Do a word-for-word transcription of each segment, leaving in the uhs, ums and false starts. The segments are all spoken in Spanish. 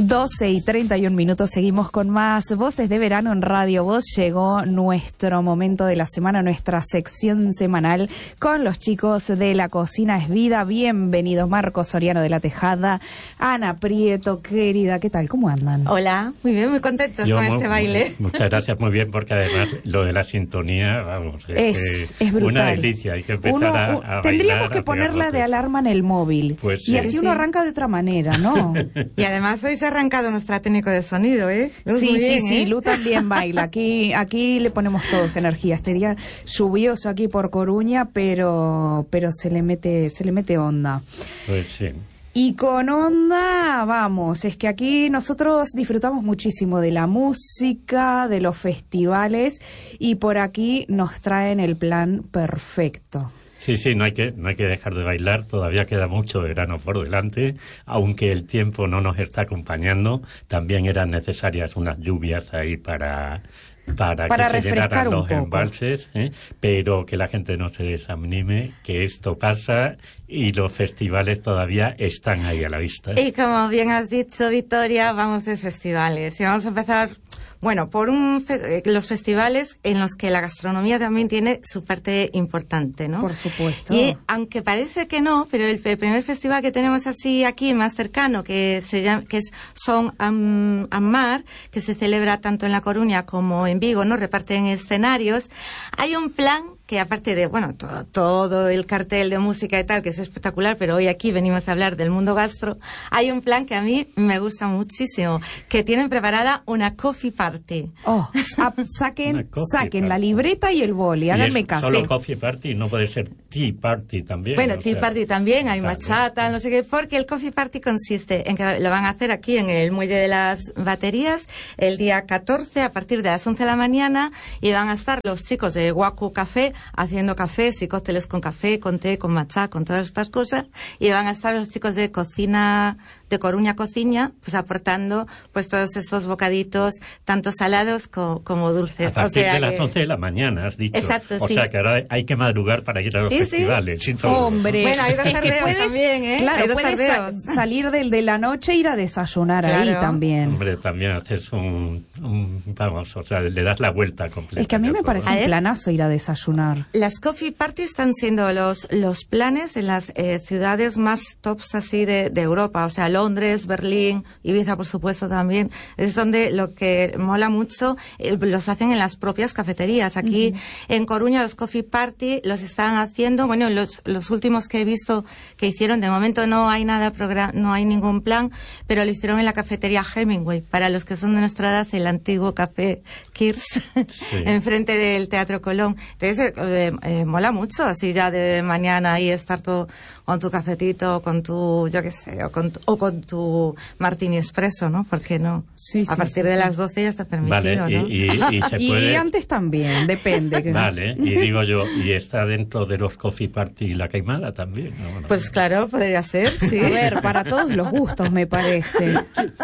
doce y treinta y un minutos, seguimos con más Voces de Verano en Radio Voz. Llegó nuestro momento de la semana, nuestra sección semanal con los chicos de La Cocina es Vida. Bienvenidos, Marcos Soriano de La Tejada, Ana Prieto, querida, ¿qué tal? ¿Cómo andan? Hola, muy bien, muy contentos Yo con muy, este baile. Muchas gracias, muy bien, porque además lo de la sintonía, vamos, es, es, es brutal. Una delicia, hay que empezar uno, a, a bailar. Tendríamos que ponerla de alarma en el móvil, pues y sí. así sí, uno sí. arranca de otra manera, ¿no? Y además hoy se ha arrancado nuestra técnico de sonido, ¿eh? Luz, sí, sí, bien, sí, ¿eh? Lu también baila. Aquí, aquí le ponemos todos energía. Este día lluvioso aquí por Coruña, pero, pero se le mete, se le mete onda. Pues sí. Y con onda, vamos, es que aquí nosotros disfrutamos muchísimo de la música, de los festivales, y por aquí nos traen el plan perfecto. Sí, sí, no hay que no hay que dejar de bailar, todavía queda mucho verano por delante, aunque el tiempo no nos está acompañando, también eran necesarias unas lluvias ahí para para, para que se llenaran los poco. embalses, ¿eh? Pero que la gente no se desanime, que esto pasa y los festivales todavía están ahí a la vista. Y como bien has dicho, Victoria, vamos de festivales y vamos a empezar... Bueno, por un fe- los festivales en los que la gastronomía también tiene su parte importante, ¿no? Por supuesto. Y aunque parece que no, pero el, el primer festival que tenemos así aquí más cercano, que se llama, que es Son Am, Ammar, que se celebra tanto en La Coruña como en Vigo, ¿no? Reparten escenarios. Hay un plan que aparte de, bueno, todo, todo el cartel de música y tal, que es espectacular, pero hoy aquí venimos a hablar del mundo gastro, hay un plan que a mí me gusta muchísimo, que tienen preparada una coffee party. Oh, sa- saquen, saquen party. La libreta y el boli, háganme y caso. Solo coffee party, no puede ser tea party también. Bueno, o tea sea, party también, hay también. bachata, no sé qué, porque el coffee party consiste en que lo van a hacer aquí en el Muelle de las Baterías el día catorce a partir de las once de la mañana y van a estar los chicos de Waku Café haciendo cafés y cócteles con café, con té, con matcha, con todas estas cosas, y van a estar los chicos de cocina, de Coruña Cocina, pues aportando pues todos esos bocaditos, tanto salados co- como dulces. A partir o sea de las que... once de la mañana, has dicho. Exacto, o sí. sea que ahora hay que madrugar para ir a los Sí, sí. festivales. Sí, todo. Hombre, Bueno, hay dos es que tardeos puedes, también, ¿eh? claro, Hay dos puedes sa- tardeos. salir del de la noche e ir a desayunar ahí Claro. también. Hombre, también haces un, un... Vamos, o sea, le das la vuelta completa. Es que a mí me todo. parece A un ver. planazo ir a desayunar. Las coffee parties están siendo los los planes en las eh, ciudades más tops así de, de Europa, o sea, Londres, Berlín, Ibiza, por supuesto, también. Es donde lo que mola mucho eh, los hacen en las propias cafeterías. Aquí uh-huh. en Coruña los coffee party los están haciendo, bueno, los los últimos que he visto que hicieron, de momento no hay nada, program- no hay ningún plan, pero lo hicieron en la cafetería Hemingway, para los que son de nuestra edad, el antiguo café Kirs, sí. enfrente del Teatro Colón. Entonces, eh, eh, mola mucho, así ya de mañana ahí estar todo con tu cafetito, con tu, yo qué sé, o con tu, o con tu martini espresso, ¿no? ¿Por qué no? Sí, sí, a partir sí, de sí. las doce ya está permitido, Vale, ¿no? y, y, y se puede... Y antes también, depende. Vale, y digo yo, ¿y está dentro de los coffee party la queimada también? No, no, Pues claro, podría ser, sí. A ver, para todos los gustos, me parece.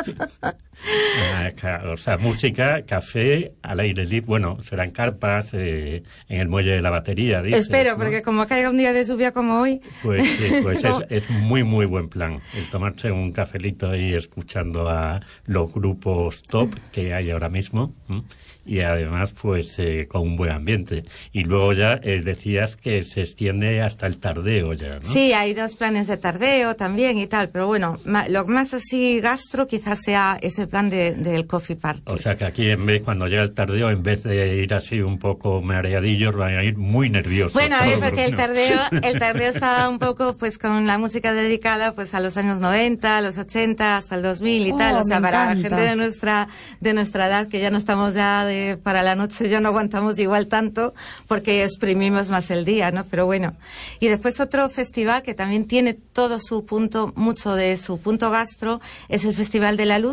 Ah, claro, o sea, música, café, al aire libre, bueno, serán carpas eh, en el muelle de la batería, dices, Espero, ¿no? porque como caiga un día de lluvia como hoy... Pues sí, pues no. es, es muy, muy buen plan, el tomarse un cafelito ahí escuchando a los grupos top que hay ahora mismo, ¿m? Y además, pues, eh, con un buen ambiente. Y luego ya eh, decías que se extiende hasta el tardeo ya, ¿no? Sí, hay dos planes de tardeo también y tal, pero bueno, ma- lo más así gastro quizás sea ese plan de, del coffee party. O sea que aquí en vez, cuando llega el tardeo, en vez de ir así un poco mareadillos, van a ir muy nerviosos. Bueno, a ver, todos, porque el ¿no? tardeo, el tardeo está un poco pues con la música dedicada pues a los años noventa, a los ochenta, hasta el dos mil y Oh, tal, o sea, me para la encanta. gente de nuestra de nuestra edad que ya no estamos ya de para la noche, ya no aguantamos igual tanto porque exprimimos más el día, ¿no? Pero bueno. Y después otro festival que también tiene todo su punto, mucho de su punto gastro, es el Festival de la Luz, que está ahora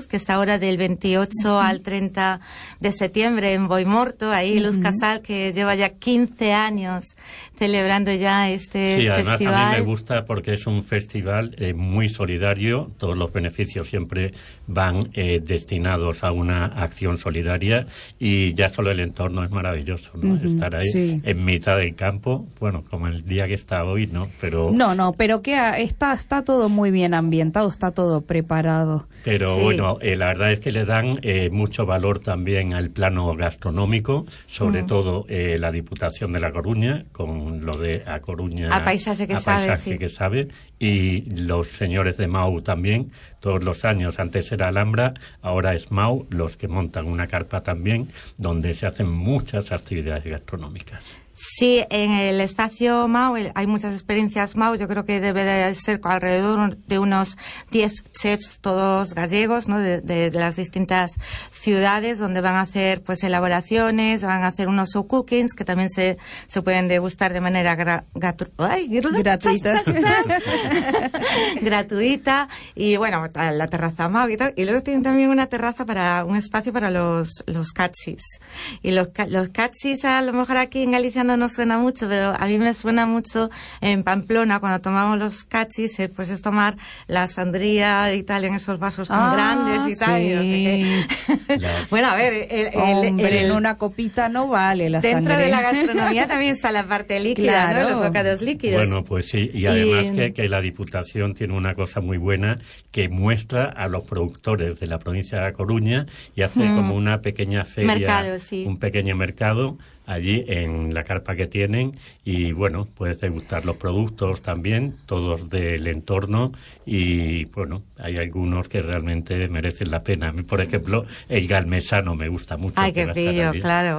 ahora del veintiocho uh-huh. al treinta de septiembre en Boimorto, ahí uh-huh. Luz Casal, que lleva ya quince años celebrando ya este sí, además festival. A mí me gusta porque es un festival eh, muy solidario, todos los beneficios siempre van eh, destinados a una acción solidaria y ya solo el entorno es maravilloso, ¿no? Uh-huh. Estar ahí sí. en mitad del campo, bueno, como el día que está hoy, ¿no? Pero no, no, pero que está está todo muy bien ambientado, está todo preparado. Pero sí. bueno, eh, la verdad es que le dan eh, mucho valor también al plano gastronómico, sobre uh-huh. todo eh, la Diputación de La Coruña, con lo de A Coruña, a paisaje que a sabe, paisaje sí. que sabe, y los señores de Mau también, todos los años, antes era Alhambra, ahora es Mau, los que montan una carpa también, donde se hacen muchas actividades gastronómicas. Sí, en el espacio Mau hay muchas experiencias Mau. Yo creo que debe de ser alrededor de unos diez chefs, todos gallegos, ¿no? De, de, de las distintas ciudades, donde van a hacer pues elaboraciones, van a hacer unos show cookings que también se, se pueden degustar de manera gra, gatru, ay, gratuita. gratuita. Y bueno, la terraza Mau y tal. Y luego tienen también una terraza para un espacio para los, los cachis. Y los, los cachis, a lo mejor aquí en Galicia no nos suena mucho, pero a mí me suena mucho en Pamplona, cuando tomamos los cachis, eh, pues es tomar la sangría y tal en esos vasos tan ah, grandes y tal. Sí. Y no sé qué. Bueno, a ver, el, el, Hombre, el, en una copita no vale la dentro sangría. De la gastronomía también está la parte líquida, claro. ¿no? Los bocados líquidos. Bueno, pues sí, y además y... Que, que la Diputación tiene una cosa muy buena que muestra a los productores de la provincia de La Coruña y hace mm. como una pequeña feria, mercado, sí. un pequeño mercado allí en la carpa que tienen y bueno, puedes degustar los productos también, todos del entorno y bueno, hay algunos que realmente merecen la pena. A mí, por ejemplo, el galmesano me gusta mucho. Ay, qué pillo, claro.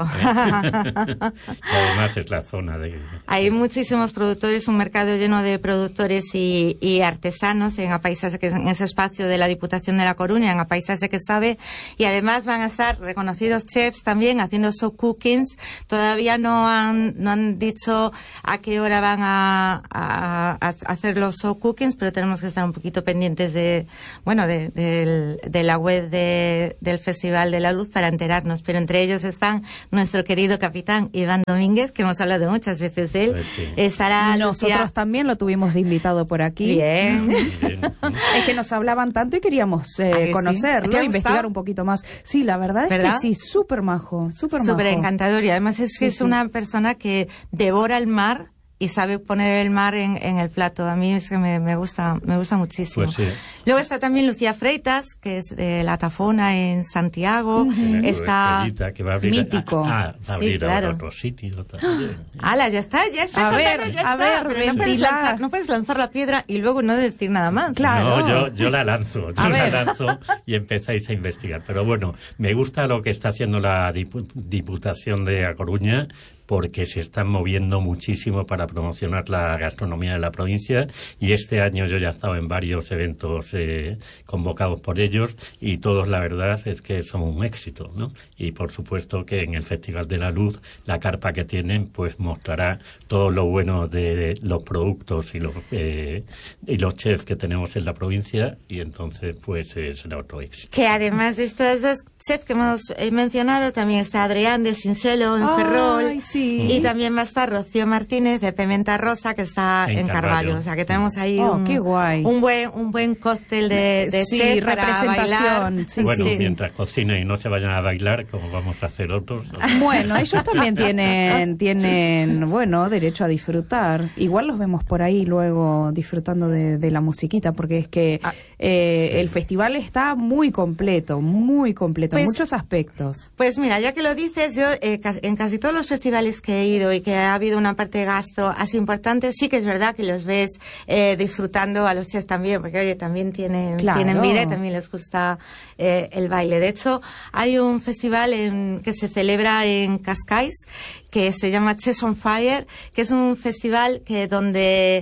Además es la zona de... Hay muchísimos productores, un mercado lleno de productores y, y artesanos en Apaisaje, que en ese espacio de la Diputación de La Coruña, en Apaisaje que sabe, y además van a estar reconocidos chefs también haciendo show cookings. Todavía no han, no han dicho a qué hora van a, a, a hacer los show cookings, pero tenemos que estar un poquito pendientes de, bueno, de, de, de la web de, del Festival de la Luz para enterarnos. Pero entre ellos están nuestro querido capitán Iván Domínguez, que hemos hablado muchas veces de él. Pues sí. Estará Nosotros Lucía... también lo tuvimos de invitado por aquí. Bien. Bien. Es que nos hablaban tanto y queríamos eh, conocerlo, sí? investigar un poquito más. Sí, la verdad, ¿verdad? es que sí, súper majo, súper majo. Súper encantador y además es que sí, es sí. una persona que devora el mar y sabe poner el mar en, en el plato. A mí es que me, me gusta me gusta muchísimo. Pues sí. Luego está también Lucía Freitas, que es de La Tafona en Santiago. Uh-huh. Está que va a abrir, mítico. Ah, va a abrir sí, claro. a otro sitio también. ¡Hala, ya está! Ya está. A ver, ya a está, ver, pero no puedes, lanzar, no puedes lanzar la piedra y luego no decir nada más. Claro. No, yo, yo la lanzo, yo a la ver. lanzo y empezáis a investigar. Pero bueno, me gusta lo que está haciendo la Diputación de A Coruña, porque se están moviendo muchísimo para promocionar la gastronomía de la provincia y este año yo ya he estado en varios eventos eh, convocados por ellos y todos la verdad es que son un éxito, ¿no? Y por supuesto que en el Festival de la Luz la carpa que tienen pues mostrará todo lo bueno de los productos y los eh, y los chefs que tenemos en la provincia y entonces pues eh, será otro éxito. Que además de estos dos chefs que hemos eh, mencionado también está Adrián de Sincelo en Ay, Ferrol. Sí. Y también va a estar Rocío Martínez de Pimenta Rosa, que está en, en Carballo. Carballo. O sea, que tenemos ahí oh, un, qué guay. un buen un buen cóctel de, de sí, chef representación. Sí, bueno, sí. mientras cocinen y no se vayan a bailar, como vamos a hacer otros. Bueno, ellos también tienen, tienen, bueno, derecho a disfrutar. Igual los vemos por ahí luego disfrutando de, de la musiquita, porque es que ah, eh, sí. el festival está muy completo, muy completo, en pues, muchos aspectos. Pues mira, ya que lo dices, yo eh, en casi todos los festivales que he ido y que ha habido una parte gastro así importante, sí que es verdad que los ves eh, disfrutando a los chefs también, porque oye, también tienen, claro. tienen vida y también les gusta eh, el baile. De hecho, hay un festival en, que se celebra en Cascais que se llama Chefs on Fire, que es un festival que donde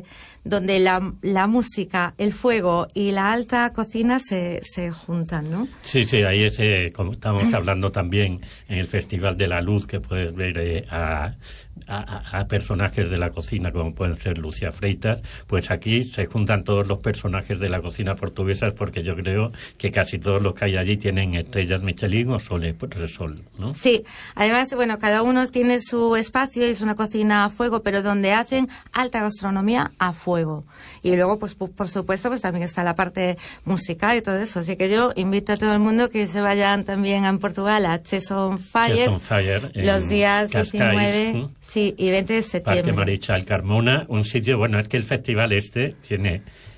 donde la, la música, el fuego y la alta cocina se, se juntan, ¿no? Sí, sí, ahí es, eh, como estamos hablando también en el Festival de la Luz, que puedes ver eh, a, a, a personajes de la cocina, como pueden ser Lucía Freitas, pues aquí se juntan todos los personajes de la cocina portuguesa, porque yo creo que casi todos los que hay allí tienen estrellas Michelin o Sole Resol, ¿no? Sí, además, bueno, cada uno tiene su espacio y es una cocina a fuego, pero donde hacen alta gastronomía a fuego. Y luego, pues, por supuesto, pues también está la parte musical y todo eso. Así que yo invito a todo el mundo que se vayan también en Portugal a Chess on Fire, Chess on Fire los días Cascais, diecinueve ¿sí? Sí, y veinte de septiembre. Parque Marichal Carmona, un sitio, bueno, es que el festival este tiene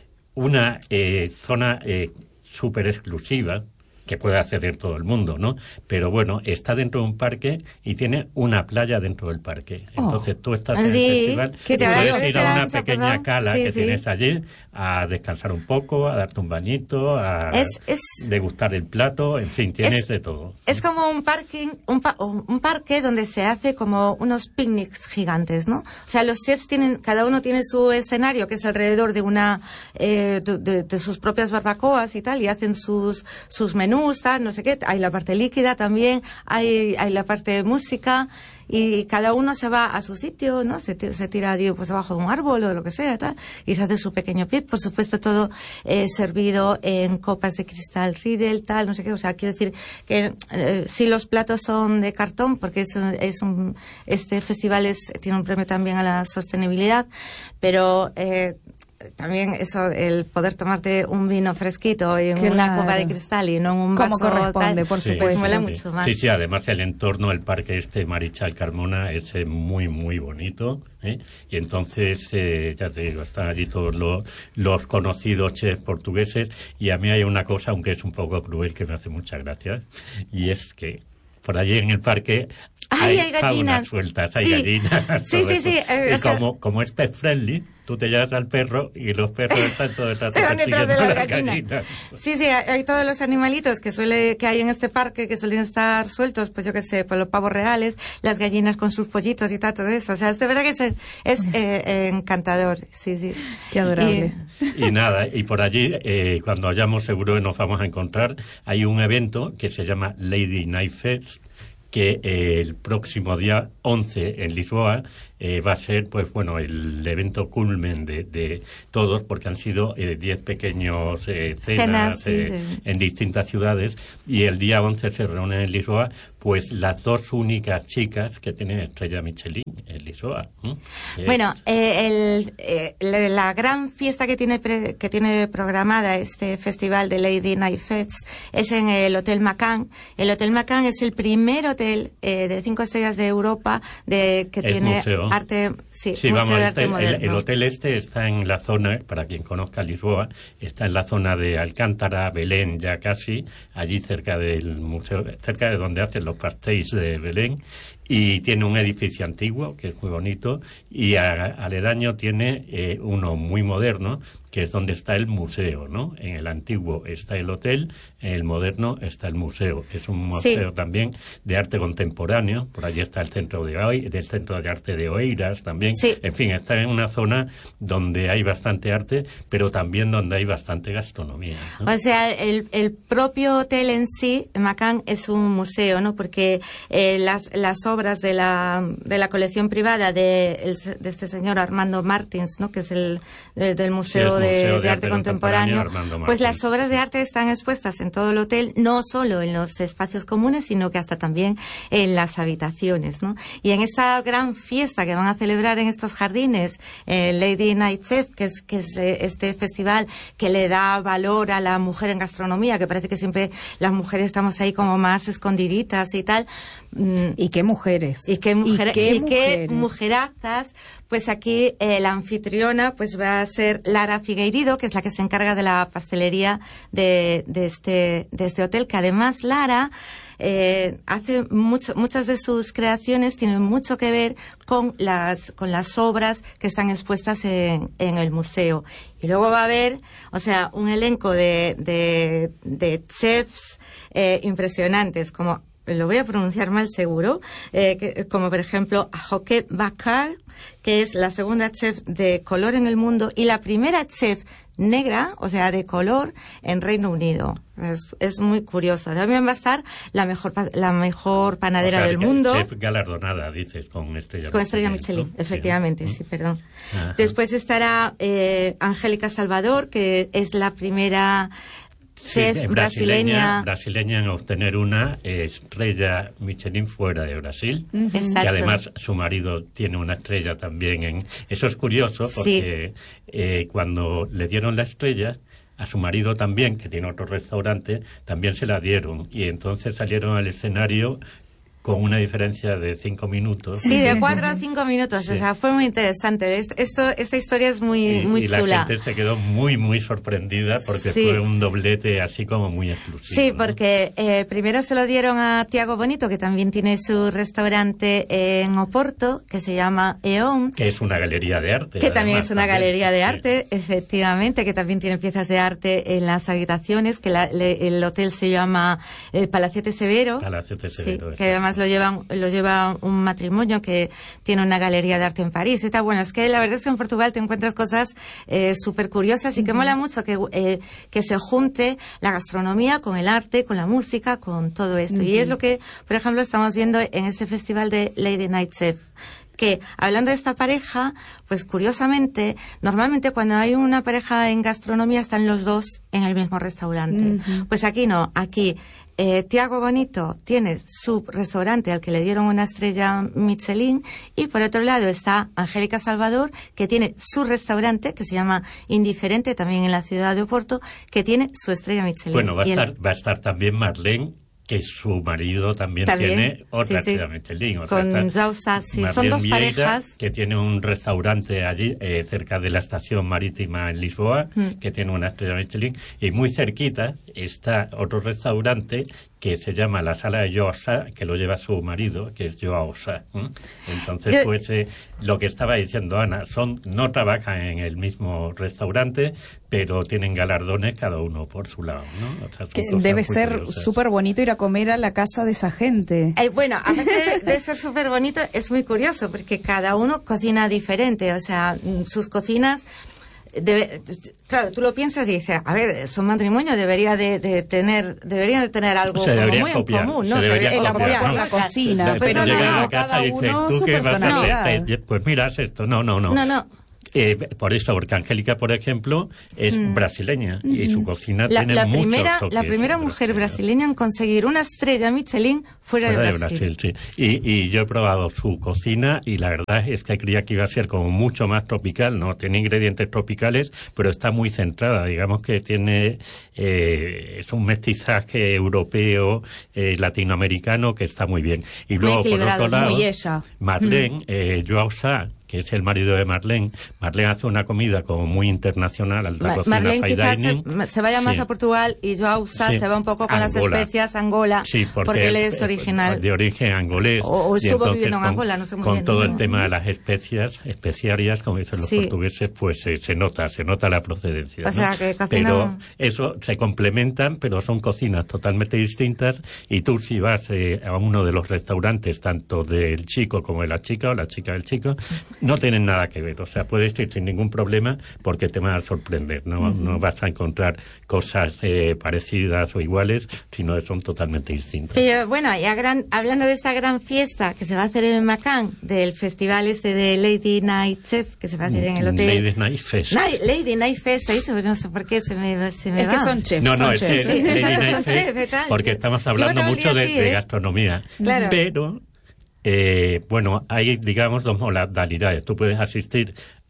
una eh, zona eh, súper exclusiva, que puede acceder todo el mundo, ¿no? Pero bueno, está dentro de un parque y tiene una playa dentro del parque. Entonces oh. tú estás sí, en el festival que y te puedes ir a una lancha, pequeña perdón. cala sí, que sí. tienes allí a descansar un poco, a darte un bañito, a es, es, degustar el plato, en fin, tienes es, de todo. Es como un parking, un, pa, un parque donde se hace como unos picnics gigantes, ¿no? O sea, los chefs tienen, cada uno tiene su escenario, que es alrededor de una, eh, de, de, de sus propias barbacoas y tal, y hacen sus, sus menús, tal, no sé qué. Hay la parte líquida también, hay, hay la parte de música, y cada uno se va a su sitio, ¿no? Se, se tira allí, pues, abajo de un árbol o lo que sea, tal, y se hace su pequeño pit, por supuesto, todo eh, servido en copas de cristal Riedel, tal, no sé qué. O sea, quiero decir que eh, sí, los platos son de cartón, porque es, es un, este festival es, tiene un premio también a la sostenibilidad, pero eh, también eso, el poder tomarte un vino fresquito y en claro. una copa de cristal y no en un vaso como corresponde, tal, por sí, supuesto. pues mola sí, mucho más. Sí, sí, además el entorno, el parque este Marichal Carmona es eh, muy, muy bonito, ¿eh? Y entonces, eh, ya te digo, están allí todos los, los conocidos chefs portugueses, y a mí hay una cosa, aunque es un poco cruel, que me hace mucha gracia, y es que por allí en el parque Ay, hay, hay gallinas faunas sueltas, hay sí. gallinas. Sí, sí, eso. sí. Eh, y o sea, como, como es pet friendly, tú te llevas al perro y los perros están todo el rato se van detrás de persiguiendo las las gallinas. gallinas. Sí, sí, hay, hay todos los animalitos que suele que hay en este parque que suelen estar sueltos, pues yo qué sé, pues los pavos reales, las gallinas con sus pollitos y tal, todo eso. O sea, es de verdad que es, es eh, eh, encantador. Sí, sí. Qué adorable. Y, y nada, y por allí, eh, cuando vayamos, seguro que nos vamos a encontrar, hay un evento que se llama Lady Night Fest, que eh, el próximo día once en Lisboa eh, va a ser, pues bueno, el evento culmen de, de todos, porque han sido eh, diez pequeños eh, cenas, Cenas, sí, eh, sí. en distintas ciudades, y el día once se reúnen en Lisboa, pues las dos únicas chicas que tienen estrella Michelin en Lisboa. ¿eh? Bueno, eh, el, eh, la, la gran fiesta que tiene pre, que tiene programada este festival de Lady Night Fests es en el Hotel Macan. El Hotel Macan es el primer hotel eh, de cinco estrellas de Europa de que Es tiene museo. arte, sí, Sí, museo vamos, de este, arte el, moderno. el hotel este está en la zona, para quien conozca Lisboa, está en la zona de Alcántara, Belén, ya casi, allí cerca del museo, cerca de donde hacen los pastéis de Belén, y tiene un edificio antiguo que es muy bonito, y a, aledaño tiene eh, uno muy moderno, que es donde está el museo, ¿no? En el antiguo está el hotel, en el moderno está el museo. Es un museo sí. también de arte contemporáneo, por allí está el centro de hoy, del centro de arte de Oeiras también. Sí. En fin, está en una zona donde hay bastante arte, pero también donde hay bastante gastronomía, ¿no? O sea, el, el propio hotel en sí, Macan, es un museo, ¿no? Porque eh, las, las obras de la, de la colección privada de, el, de este señor Armando Martins, ¿no? Que es el de, del Museo, sí, de, museo de, de Arte, Arte Contemporáneo, Contemporáneo pues las obras de arte están expuestas en todo el hotel, no solo en los espacios comunes, sino que hasta también en las habitaciones, ¿no? Y en esta gran fiesta que van a celebrar en estos jardines, eh, Lady Night Chef, que es, que es eh, este festival que le da valor a la mujer en gastronomía, que parece que siempre las mujeres estamos ahí como más escondiditas y tal. Mm, ¿Y qué mujeres? ¿Y qué, mujer, ¿Y qué, y mujeres? qué mujerazas? Pues aquí eh, la anfitriona pues va a ser Lara Figueiredo, que es la que se encarga de la pastelería de, de, este, de este hotel, que además Lara eh, hace mucho, muchas de sus creaciones tienen mucho que ver con las, con las obras que están expuestas en, en el museo. Y luego va a haber, o sea, un elenco de, de, de chefs eh, impresionantes, como lo voy a pronunciar mal seguro, eh, que, como por ejemplo Joke Bakar, que es la segunda chef de color en el mundo y la primera chef negra, o sea, de color en Reino Unido. Es, es muy curiosa. También va a estar la mejor la mejor panadera, o sea, del mundo. Chef galardonada, dices, con estrella Con estrella Michelin, ¿no? Efectivamente, sí, sí perdón. Ajá. Después estará eh, Angélica Salvador, que es la primera chef sí, brasileña, brasileña en obtener una estrella Michelin fuera de Brasil. Exacto. Y además su marido tiene una estrella también en... Eso es curioso porque sí. eh, cuando le dieron la estrella, a su marido también, que tiene otro restaurante, también se la dieron. Y entonces salieron al escenario con una diferencia de cinco minutos. Sí, de cuatro a cinco minutos. Sí. O sea, fue muy interesante. Esto, esta historia es muy, y, muy y chula. Y la gente se quedó muy, muy sorprendida porque sí. fue un doblete así como muy exclusivo. Sí, ¿no? porque eh, primero se lo dieron a Tiago Bonito, que también tiene su restaurante en Oporto, que se llama Eon. Que es una galería de arte. Que además, también es una también. galería de sí. arte, efectivamente, que también tiene piezas de arte en las habitaciones, que la, le, el hotel se llama eh, Palacete Severo. Palacete Severo. Sí, que además lo llevan... Lo lleva un matrimonio que tiene una galería de arte en París. Está bueno, es que la verdad es que en Portugal te encuentras cosas eh, súper curiosas y uh-huh. que mola mucho que, eh, que se junte la gastronomía con el arte, con la música, con todo esto. Uh-huh. Y es lo que, por ejemplo, estamos viendo en este festival de Lady Night Chef. Que, hablando de esta pareja, pues curiosamente, normalmente cuando hay una pareja en gastronomía están los dos en el mismo restaurante. Uh-huh. Pues aquí no, aquí... Eh, Tiago Bonito tiene su restaurante al que le dieron una estrella Michelin y por otro lado está Angélica Salvador, que tiene su restaurante que se llama Indiferente, también en la ciudad de Oporto, que tiene su estrella Michelin. Bueno, va a, y estar, el... va a estar también Marlene, que su marido también, ¿También? tiene otra sí, sí. estrella Michelin. O Con sea, Jausa, sí. Marlene Son dos Vieira, parejas. Que tiene un restaurante allí, eh, cerca de la estación marítima en Lisboa, mm. que tiene una estrella Michelin. Y muy cerquita está otro restaurante que se llama la Sala de Joao Sá, que lo lleva su marido, que es Joao Sá. ¿eh? Entonces, Yo... pues, eh, lo que estaba diciendo Ana, son no trabajan en el mismo restaurante, pero tienen galardones cada uno por su lado, ¿no? O sea, que debe ser súper bonito ir a comer a la casa de esa gente. Eh, bueno, aparte de ser súper bonito, es muy curioso, porque cada uno cocina diferente, o sea, sus cocinas... Debe, claro, tú lo piensas y dices, a ver, son matrimonio, debería de, de tener, deberían de tener algo se como muy copiar, en común, ¿no? Se se el amor copiar, por ¿no? la cocina, pero, pero, pero no, llega no, a casa y dice, ¿tú qué vas a hacer? Pues mira, esto, no, no, no. No, no. Eh, por eso, porque Angélica, por ejemplo, es mm. brasileña mm-hmm. y su cocina la, tiene la muchos primera, toques. La primera mujer brasileña en conseguir una estrella Michelin fuera, fuera de Brasil. De Brasil sí. y, y yo he probado su cocina y la verdad es que creía que iba a ser como mucho más tropical, no tiene ingredientes tropicales, pero está muy centrada, digamos que tiene eh, es un mestizaje europeo, eh, latinoamericano que está muy bien. Y luego, por otro lado, muy ella. Marlene, mm. eh, Joao Sá, que es el marido de Marlene. Marlene hace una comida como muy internacional, alta Ma- cocina, Marlene fine quizás dining. se, se vaya más sí. a Portugal y Joao Sá sí. se va un poco con Angola. Las especias Angola, sí, porque, porque él es original. De origen angolés. O, o estuvo viviendo en con, Angola, no sé muy con bien. todo ¿no? el tema de las especias, especiarias, como dicen los sí. portugueses, pues se, se nota, se nota la procedencia. O ¿no? sea, que cocina... Pero eso se complementan, pero son cocinas totalmente distintas y tú si vas eh, a uno de los restaurantes, tanto del chico como de la chica o la chica del chico, no tienen nada que ver. O sea, puedes ir sin ningún problema porque te van a sorprender. No, uh-huh. no vas a encontrar cosas eh, parecidas o iguales, sino que son totalmente distintas. Pero bueno, ya gran, hablando de esta gran fiesta que se va a hacer en Macán, del festival este de Lady Night Chef, que se va a hacer en el hotel... Lady Night Fest. Night, Lady Night Fest, ¿sí? No sé por qué se me, se me es va. Es que son chefs. No, no, son es chefs. sí, Lady exacto, Night son Fest, chefs, porque estamos hablando mucho de, así, de ¿eh? gastronomía. Claro. Pero, eh, bueno, hay, digamos, dos modalidades. Tú puedes asistir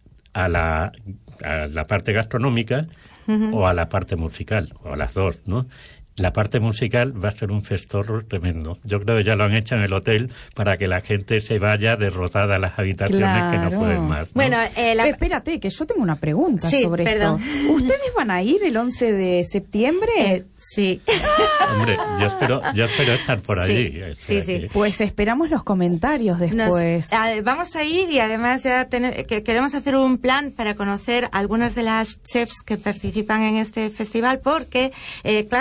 a la, a la parte gastronómica uh-huh. o a la parte musical, o a las dos, ¿no? La parte musical va a ser un festorro tremendo. Yo creo que ya lo han hecho en el hotel para que la gente se vaya derrotada a las habitaciones claro. que no pueden más, ¿no? Bueno, eh, la... espérate, que yo tengo una pregunta sí, sobre perdón. esto. ¿Ustedes van a ir el once de septiembre? Eh, sí. Hombre, yo espero, yo espero estar por allí. Sí, o sea, sí, sí. Que... Pues esperamos los comentarios después. Nos, eh, vamos a ir y además ya ten, que, queremos hacer un plan para conocer algunas de las chefs que participan en este festival porque, eh, claro, estamos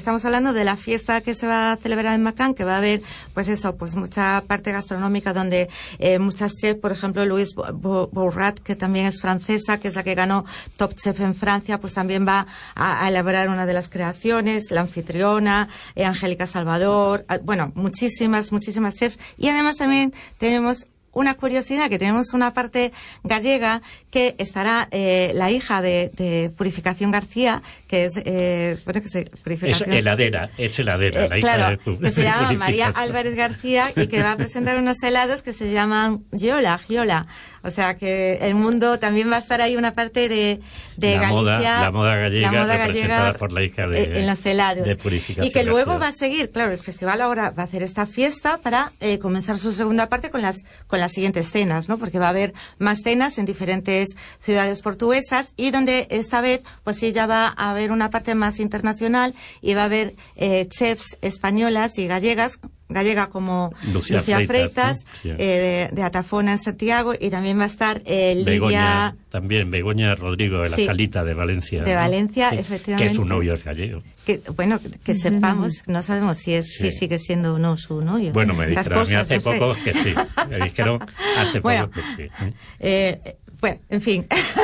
estamos hablando de la fiesta que se va a celebrar en Macán, que va a haber, pues eso, pues mucha parte gastronómica donde eh, muchas chefs, por ejemplo, Louise Bourrat, que también es francesa, que es la que ganó Top Chef en Francia, pues también va a, a elaborar una de las creaciones, la anfitriona, eh, Angélica Salvador, a, bueno, muchísimas, muchísimas chefs. Y además también tenemos una curiosidad, que tenemos una parte gallega que estará eh, la hija de, de Purificación García, que es, eh, bueno, que se, Purificación... Es heladera, es heladera, eh, la hija claro, de tu, que se llama Purificación. María Álvarez García y que va a presentar unos helados que se llaman Giola, Giola. O sea que el mundo también va a estar ahí una parte de, de la Galicia. Moda, la moda gallega, la moda representada gallega por la hija de, en los helados. de Purificación y que luego García. va a seguir, claro, el festival ahora va a hacer esta fiesta para eh, comenzar su segunda parte con las, con las siguientes cenas, ¿no? Porque va a haber más cenas en diferentes ciudades portuguesas y donde esta vez pues sí ya va a haber una parte más internacional y va a haber eh, chefs españolas y gallegas, gallega como Lucía, Lucía Freitas, Freitas, ¿no? Sí. eh, de, de Atafona en Santiago, y también va a estar eh, Lidia... Begoña, también Begoña Rodrigo de la Sí. Salita de Valencia. De ¿no? Valencia, Sí, efectivamente. Que su novio es gallego. Que, bueno, que sepamos, no sabemos si es Sí. si sigue siendo o no su novio. Bueno, me Esas dijeron a mí cosas, hace no sé. poco que sí. Me dijeron hace Bueno, poco que sí. Eh, bueno, en fin.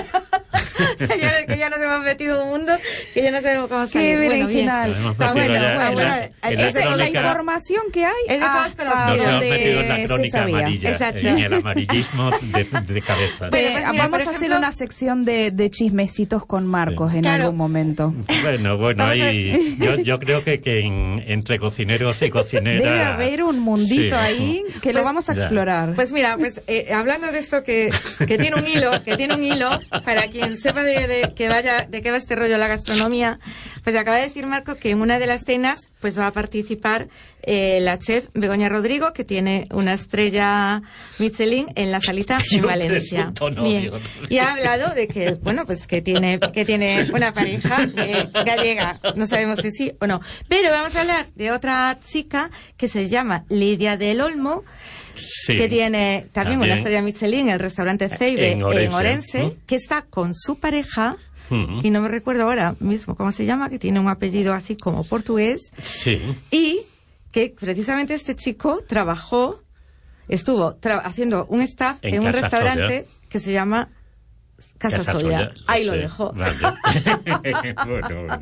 ya, que ya nos hemos metido en un mundo que ya no sabemos cómo salir. Qué Bueno, bien. berenjenal. Nos hemos Está metido bueno, ya bueno, en bueno, la- en la esa es la crónica. información que hay. Es de todas hasta conocidas. Nos hemos donde metido en la se crónica sabía. amarilla, Exacto. en el amarillismo de, de cabeza. Pero, pues, Eh, mira, vamos por a hacer ejemplo- una sección de, de chismecitos con Marcos en Claro. algún momento. Bueno, bueno, Vamos a- ahí, yo, yo creo que, que en- entre cocineros y cocineras... Debe haber un mundito Sí. ahí que lo Pues, vamos a ya. explorar. Pues mira, pues eh, hablando de esto que, que tiene un hilo, que tiene un hilo, para quien sepa de, de que vaya, de qué va este rollo de la gastronomía, pues acaba de decir Marco que en una de las cenas pues va a participar eh, la chef Begoña Rodrigo, que tiene una estrella Michelin en la Salita Y en un Valencia. presunto novio. Bien. Y ha hablado de que, bueno, pues que tiene, que tiene una pareja eh, gallega, no sabemos si sí o no. Pero vamos a hablar de otra chica que se llama Lidia del Olmo, Sí. que tiene también, una estrella Michelin en el restaurante Ceibe En en Orense, Orense, ¿no? que está con su pareja, Mm. y no me recuerdo ahora mismo cómo se llama, que tiene un apellido así como portugués, Sí. y que precisamente este chico trabajó, estuvo tra- haciendo un staff en, En un Casa restaurante Solla. que se llama Casa, Casa Solla. Solla, Ahí sí, lo dejo. vale. Bueno, bueno.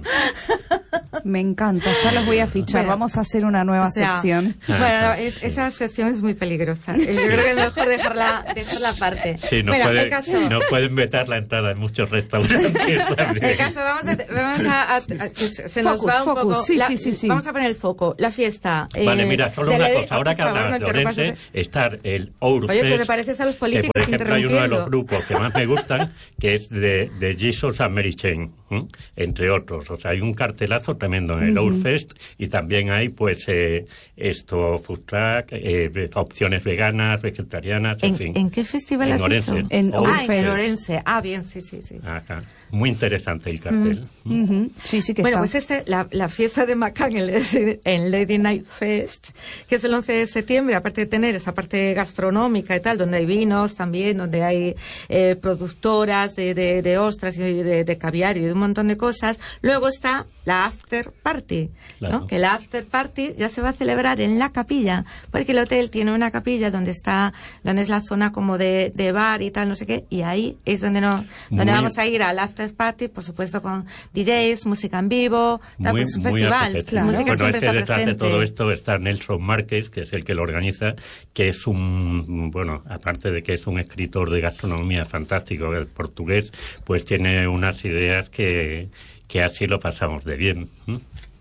Me encanta, ya los voy a fichar. Bueno, Vamos a hacer una nueva O sea, sección. Bueno, no, es- esa sección es muy peligrosa. Yo creo que es mejor dejarla, dejarla aparte. Sí, nos, bueno, puede- el caso... nos pueden vetar la entrada en muchos restaurantes también. El caso, vamos a, vamos a, a- a- que se se nos Focus, va un focus, poco. sí, la- sí, sí, sí. Vamos a poner el foco, la fiesta. eh, Vale, mira, solo de una la- cosa. Ahora por que favor, hablas no de interrumpas. Orense, está el Ourfest. Oye, que te pareces a los políticos que, por ejemplo, hay uno de los interrumpiendo. grupos que más me gustan, que es de, de Jesus and Mary Chain, ¿m? entre otros. O sea, hay un cartelazo tremendo en el Ourfest, y también hay, pues, eh, esto, food truck, eh, opciones veganas, vegetarianas, en, ¿En, fin. ¿En qué festival En has Orense. dicho? En Ah, Ourfest. en Orense. Ah, bien, sí, sí, sí. Ajá. Muy interesante el cartel. Ujú. Sí, sí que Bueno, está. pues este, la, la fiesta de Macán en Lady, en Lady Night Fest, que es el once de septiembre, aparte de tener esa parte gastronómica y tal, donde hay vinos también, donde hay eh, productoras de, de, de ostras y de, de caviar y de un montón de cosas, luego está la after party, Claro. ¿no? Que la after party ya se va a celebrar en la capilla, porque el hotel tiene una capilla donde está, donde es la zona como de, de bar y tal, no sé qué, y ahí es donde no, donde Muy- vamos a ir al after party, por supuesto con D Js, música en vivo, tal, Muy, pues es un muy festival, apetecible. la música Bueno, siempre es que está detrás de presente. todo esto está Nelson Márquez, que es el que lo organiza, que es un, bueno, aparte de que es un escritor de gastronomía fantástico, el portugués, pues tiene unas ideas que, que así lo pasamos de bien. ¿m?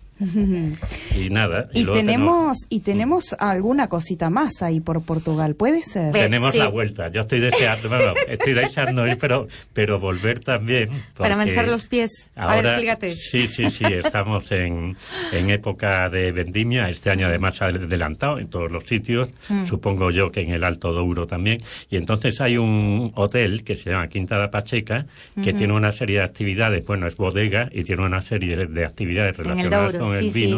Y nada. Y luego tenemos, y tenemos alguna cosita más ahí por Portugal, ¿puede ser? Ve- Tenemos sí. la vuelta. Yo estoy deseando, bueno, estoy deseando ir, pero, pero volver también. Para porque manchar los pies. A ver, ahora- explícate. Sí, sí, sí. Estamos en, en época de vendimia. Este año además ha adelantado en todos los sitios. Mm. Supongo yo que en el Alto Douro también. Y entonces hay un hotel que se llama Quinta da Pacheca, que tiene una serie de actividades. Bueno, es bodega y tiene una serie de actividades el relacionadas Douro, con el sí, vino sí. en el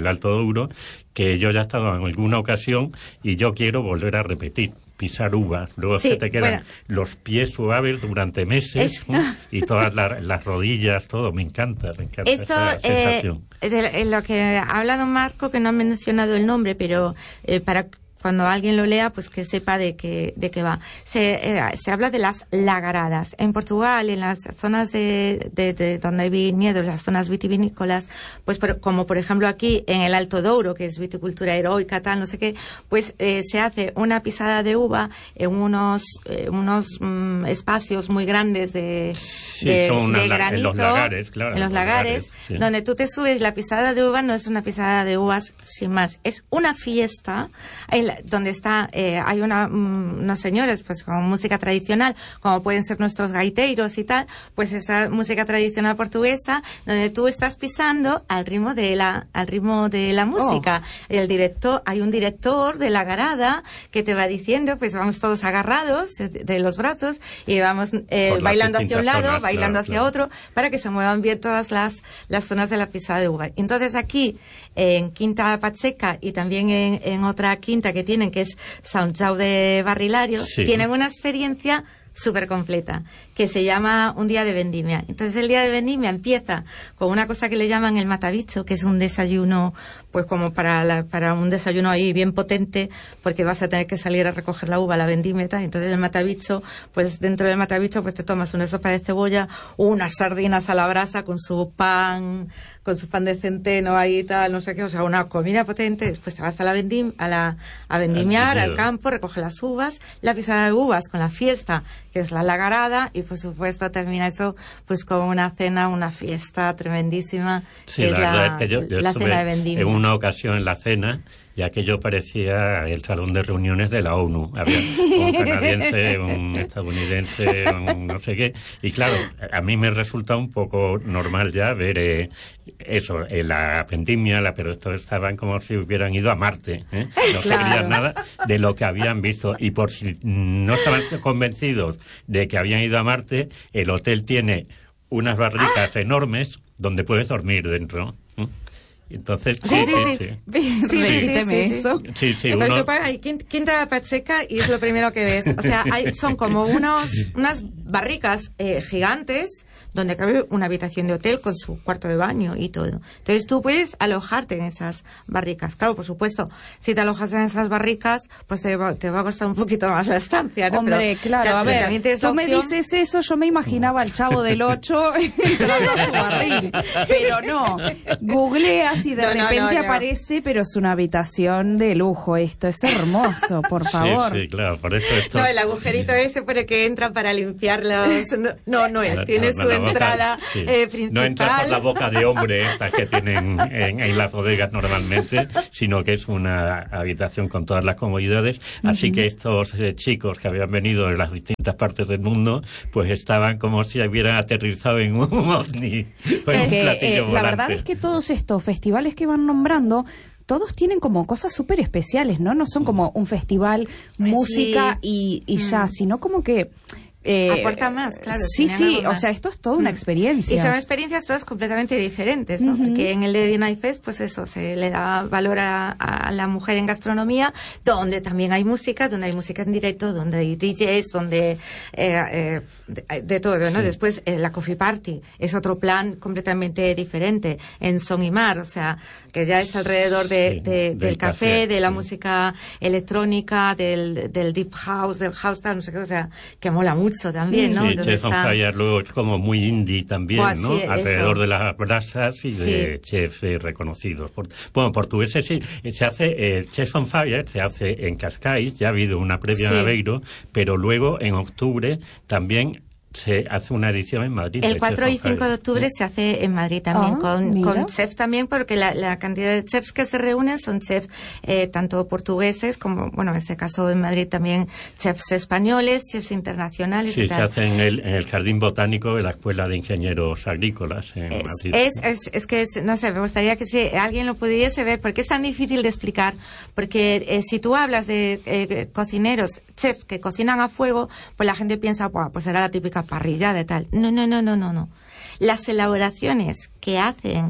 del Alto Douro, que yo ya he estado en alguna ocasión y yo quiero volver a repetir. Pisar uvas, luego sí, se te quedan bueno. los pies suaves durante meses es... ¿eh? y todas la, las rodillas, todo, me encanta, me encanta Esto, esa sensación. Eh, de, de lo que ha hablado Marco, que no ha mencionado el nombre, pero eh, para cuando alguien lo lea, pues que sepa de qué, de qué va. Se, eh, se habla de las lagaradas. En Portugal, en las zonas de, de, de donde hay viñedos, las zonas vitivinícolas, pues por, como por ejemplo aquí en el Alto Douro, que es viticultura heroica, tal, no sé qué, pues eh, se hace una pisada de uva en unos, eh, unos mm, espacios muy grandes de, sí, de, son una, de granito. En los lagares, claro. En los lagares, lagares sí. Donde tú te subes. La pisada de uva no es una pisada de uvas sin más. Es una fiesta en la, donde está, eh, hay una, um, unos señores pues con música tradicional, como pueden ser nuestros gaiteiros y tal, pues esa música tradicional portuguesa, donde tú estás pisando al ritmo de la, al ritmo de la música. Oh. El director, hay un director de la garada que te va diciendo, pues vamos todos agarrados de, de los brazos y vamos eh, bailando hacia un lado, zonas, bailando claro, hacia claro. otro, para que se muevan bien todas las, las zonas de la pisada de uva. Entonces aquí, en Quinta Patseca y también en, en otra quinta que tienen, que es Sant Jau de Barrilario, sí. tienen una experiencia súper completa, que se llama un día de vendimia. Entonces el día de vendimia empieza con una cosa que le llaman el matabicho, que es un desayuno, pues como para la, para un desayuno ahí bien potente, porque vas a tener que salir a recoger la uva, la vendimia y tal. Entonces el matabicho, pues dentro del matabicho pues te tomas una sopa de cebolla, unas sardinas a la brasa con su pan, con su pan de centeno ahí y tal, no sé qué, o sea, una comida potente. Después te vas a la vendim, a la a vendimiar, al campo, recoge las uvas, la pisada de uvas con la fiesta, que es la lagarada, y por supuesto termina eso pues con una cena, una fiesta tremendísima, sí, que la es la, es que yo, yo la cena de vendimia. En una ocasión en la cena, ya que yo parecía el salón de reuniones de la ONU. Había un canadiense, un estadounidense, un no sé qué. Y claro, a mí me resulta un poco normal ya ver eh, eso, eh, la vendimia, la, pero estos estaban como si hubieran ido a Marte. ¿eh? No claro. sabían nada de lo que habían visto. Y por si no estaban convencidos de que habían ido a Marte, el hotel tiene unas barricas ¡ah! enormes donde puedes dormir dentro. ¿eh? Entonces, sí, sí, sí. Sí, sí, sí, sí, sí, eso. Sí, sí, Entonces, uno... tú pagas ahí Quinta Patseca y es lo primero que ves. O sea, hay, son como unos, unas barricas eh, gigantes donde cabe una habitación de hotel con su cuarto de baño y todo. Entonces tú puedes alojarte en esas barricas. Claro, por supuesto, si te alojas en esas barricas, pues te va, te va a costar un poquito más la estancia, ¿no? Hombre, pero, claro, a ver, también tú opción... me dices eso, yo me imaginaba al Chavo del Ocho entrando a su barril, pero no, googleas y de no, repente no, no, aparece, pero es una habitación de lujo, esto es hermoso, por favor. Sí, sí, claro, por eso esto... No, el agujerito ese por el que entra para limpiar los... No, no, no es, tiene su entrada sí. eh, principal. No entra por la boca de hombre estas que tienen en, en las bodegas normalmente, sino que es una habitación con todas las comodidades. Así uh-huh. que estos eh, chicos que habían venido de las distintas partes del mundo, pues estaban como si hubieran aterrizado en un ovni. Es que, eh, la verdad es que todos estos festivales que van nombrando, todos tienen como cosas súper especiales, ¿no? No son como un festival, música sí. y, y ya, mm. sino como que... Eh, aporta más, claro. Sí, sí, o sea, esto es toda una experiencia. Y son experiencias todas completamente diferentes, ¿no? Uh-huh. Porque en el Lady Night Fest, pues eso, se le da valor a, a la mujer en gastronomía, donde también hay música, donde hay música en directo, donde hay D Js, donde eh, eh, de, de todo, ¿no? Sí. Después, eh, la Coffee Party es otro plan completamente diferente en Son y Mar, o sea, que ya es alrededor de, sí, de, del, del café, café, de la sí. música electrónica, del, del deep house, del house, tal, no sé qué, o sea, que mola mucho también, ¿no? Sí, Chef on Fire luego es como muy indie también, pues, ¿no? Sí, alrededor eso. de las brasas y sí. de chefs eh, reconocidos. Por, bueno, portugueses sí, se hace, eh, Chef on Fire se hace en Cascais, ya ha habido una previa sí. en Aveiro, pero luego en octubre también se hace una edición en Madrid. El cuatro y cinco de octubre ¿sí? se hace en Madrid también, oh, con, con chefs también, porque la, la cantidad de chefs que se reúnen son chefs eh, tanto portugueses como, bueno, en este caso en Madrid también chefs españoles, chefs internacionales. Sí, y tal. se hace en el, en el Jardín Botánico de la Escuela de Ingenieros Agrícolas en es, Madrid. Es, es, es que, es, no sé, me gustaría que si alguien lo pudiese ver, porque es tan difícil de explicar, porque eh, si tú hablas de eh, cocineros, chefs que cocinan a fuego, pues la gente piensa, pues será la típica parrilla de tal. No, no, no, no, no, no. Las elaboraciones que hacen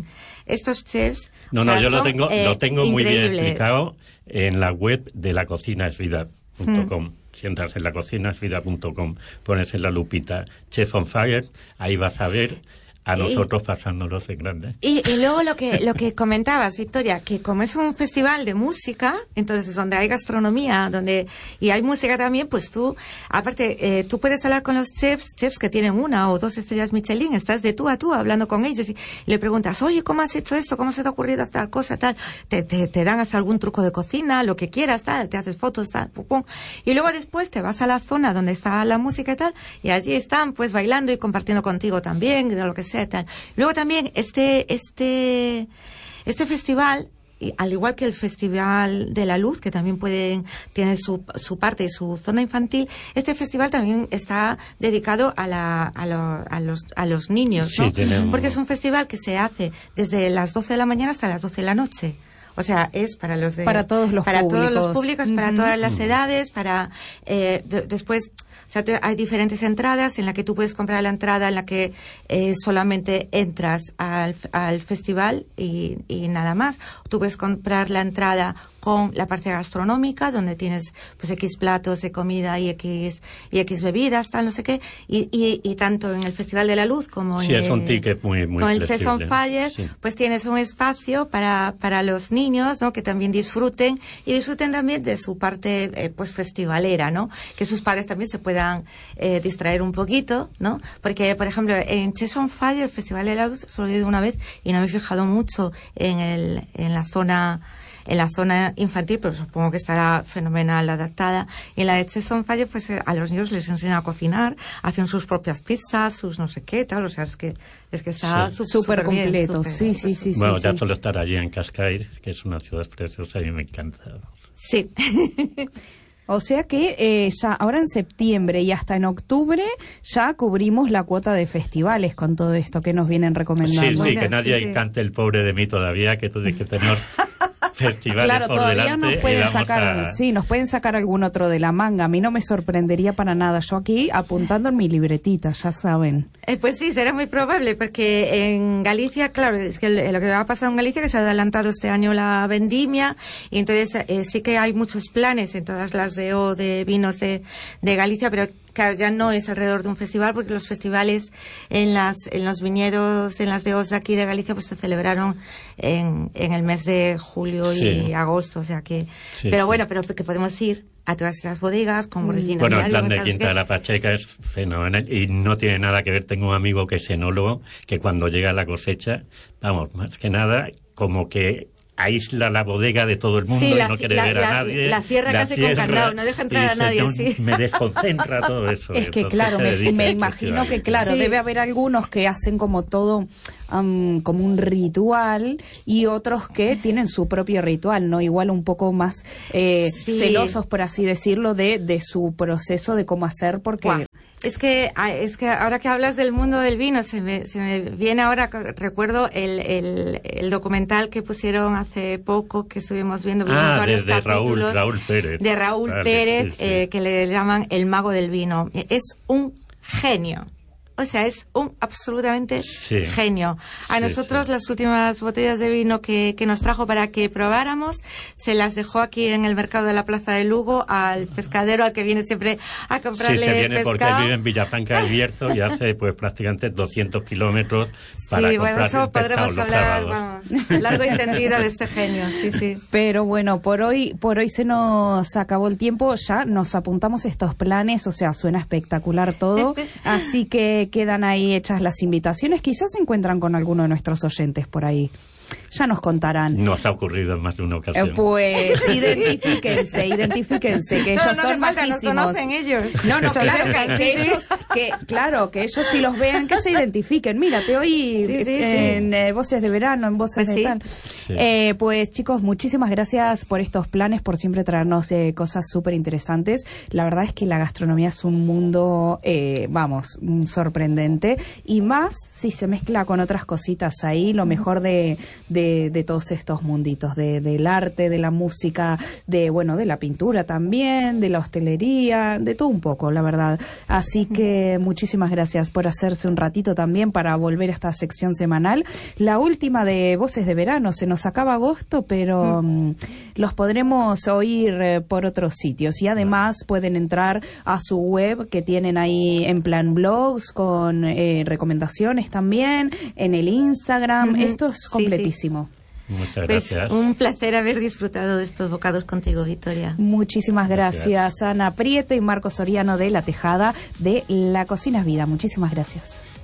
estos chefs... No, o no, sea, yo lo son, tengo, eh, lo tengo muy bien increíbles. explicado en la web de la cocina es vida punto com. Hmm. Si entras en la cocina es vida punto com, pones en la lupita Chef on Fire, ahí vas a ver a nosotros pasándolos en grande. Y, y luego lo que lo que comentabas, Victoria, que como es un festival de música, entonces donde hay gastronomía, donde y hay música también, pues tú, aparte, eh, tú puedes hablar con los chefs, chefs que tienen una o dos estrellas Michelin, estás de tú a tú hablando con ellos y, y le preguntas, oye, ¿cómo has hecho esto? ¿Cómo se te ha ocurrido tal cosa, tal? Te, te, te dan hasta algún truco de cocina, lo que quieras, tal, te haces fotos, tal, pum, pum. Y luego después te vas a la zona donde está la música y tal, y allí están pues bailando y compartiendo contigo también, de lo que sea. Tal. Luego también este este este festival, y al igual que el Festival de la Luz, que también pueden tener su, su parte y su zona infantil, este festival también está dedicado a, la, a, lo, a, los, a los niños, ¿no? Sí, tenemos... Porque es un festival que se hace desde las doce de la mañana hasta las doce de la noche. O sea, es para los de, para todos los para públicos, todos los públicos, para uh-huh. todas las edades, para eh, de, después, o sea, te, hay diferentes entradas en la que tú puedes comprar la entrada en la que eh, solamente entras al, al festival y, y nada más. Tú puedes comprar la entrada con la parte gastronómica, donde tienes pues X platos de comida y X y X bebidas, tal, no sé qué, y, y, y tanto en el Festival de la Luz como sí, en es un ticket muy, muy con el flexible. Chef on Fire, sí. Pues tienes un espacio para, para los niños, ¿no? Que también disfruten y disfruten también de su parte eh, pues festivalera, ¿no? Que sus padres también se puedan eh, distraer un poquito, ¿no? Porque, por ejemplo, en Chef on Fire, el Festival de la Luz, solo he ido una vez y no me he fijado mucho en el en la zona en la zona infantil, pero supongo que estará fenomenal adaptada. Y en la de Chef on Fire, pues a los niños les enseñan a cocinar, hacen sus propias pizzas, sus no sé qué, tal, o sea, es que es que está sí. súper completo, super, sí, super, sí, sí. Bueno, sí, ya sí. solo estar allí en Cascais, que es una ciudad preciosa y me encanta. Sí. O sea que eh, ya ahora en septiembre y hasta en octubre ya cubrimos la cuota de festivales con todo esto que nos vienen recomendando. Sí, sí, Bueno, que nadie sí, sí. cante el pobre de mí todavía, que tú tienes que tener festivales claro, por todavía delante. nos pueden y vamos sacar, a... sí, nos pueden sacar algún otro de la manga. A mí no me sorprendería para nada. Yo aquí apuntando en mi libretita, ya saben. Eh, pues sí, será muy probable, porque en Galicia, claro, es que lo que ha pasado en Galicia es que se ha adelantado este año la vendimia, y entonces eh, sí que hay muchos planes en todas las D O de vinos de, de Galicia, pero claro, ya no es alrededor de un festival, porque los festivales en las en los viñedos, en las D Os de aquí de Galicia, pues se celebraron en, en el mes de julio y Sí. agosto, o sea que... Sí, pero sí. bueno, pero que podemos ir a todas esas bodegas, como Regina Bueno, el Vial, plan como de tal, no sé Quinta qué. de la Pacheca es fenomenal y no tiene nada que ver. Tengo un amigo que es enólogo, que cuando llega la cosecha, vamos, más que nada, como que aísla la bodega de todo el mundo Sí, y la- no quiere la- ver a la- nadie. la cierra casi con candado, no deja entrar y a dice, nadie, "No, sí". Me desconcentra todo eso. Es que Entonces claro, se me, dedica me al imagino festival. que claro, Sí. debe haber algunos que hacen como todo um, como un ritual y otros que tienen su propio ritual, ¿no? Igual un poco más eh, Sí. celosos, por así decirlo, de, de su proceso de cómo hacer, porque... Buah. Es que ah, es que ahora que hablas del mundo del vino, se me, se me viene ahora, recuerdo el, el, el documental que pusieron hace poco, que estuvimos viendo, vimos Ah, de, varios de Raúl, capítulos Raúl Pérez. de Raúl Vale, Pérez, sí, sí. eh, que le llaman el mago del vino. Es un genio. O sea, es un absolutamente Sí. genio. A Sí, nosotros sí. las últimas botellas de vino que, que nos trajo para que probáramos, se las dejó aquí en el mercado de la Plaza de Lugo al pescadero, al que viene siempre a Sí, comprarle se viene porque pescado. él vive en Villafranca del Bierzo y hace pues prácticamente doscientos kilómetros para Sí, comprar bueno, eso el pescado podremos los hablar, sábados. vamos, largo y tendido de este genio, sí, sí. Pero bueno, por hoy, por hoy se nos acabó el tiempo, ya nos apuntamos estos planes, o sea, suena espectacular todo, así que quedan ahí hechas las invitaciones, quizás se encuentran con alguno de nuestros oyentes por ahí. Ya nos contarán. Nos ha ocurrido en más de una Eh, ocasión. pues identifíquense, identifíquense, que ellos No, no son hace falta, nos majísimos. conocen ellos. No, no, Son claro, cerca, que, que sí, sí. ellos, que, claro, que ellos si los vean, que se identifiquen. Mira, te oí Sí, sí, en sí. eh, Voces de Verano, en Voces Pues de sí. tal. Sí. Eh, pues chicos, muchísimas gracias por estos planes, por siempre traernos eh, cosas súper interesantes. La verdad es que la gastronomía es un mundo, eh, vamos, mm, sorprendente. Y más si se mezcla con otras cositas ahí, lo mejor de, de, de todos estos munditos, de, del arte, de la música, de, bueno, de la pintura también, de la hostelería, de todo un poco, la verdad. Así que que muchísimas gracias por hacerse un ratito también para volver a esta sección semanal. La última de Voces de Verano, se nos acaba agosto, pero mm. los podremos oír eh, por otros sitios. Y además pueden entrar a su web que tienen ahí en plan blogs con eh, recomendaciones también, en el Instagram. Uh-huh. Esto es completísimo. Sí, sí. Muchas gracias. Pues un placer haber disfrutado de estos bocados contigo, Victoria. Muchísimas gracias, gracias. Ana Prieto y Marco Soriano de La Tejada de La Cocina es Vida. Muchísimas gracias.